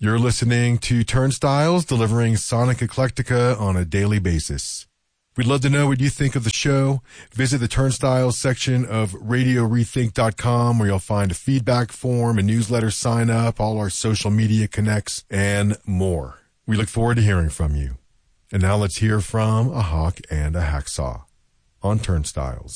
You're listening to Turnstiles, delivering Sonic Eclectica on a daily basis. We'd love to know what you think of the show. Visit the Turnstiles section of RadioRethink.com, where you'll find a feedback form, a newsletter sign up, all our social media connects, and more. We look forward to hearing from you. And now let's hear from a hawk and a hacksaw on Turnstiles.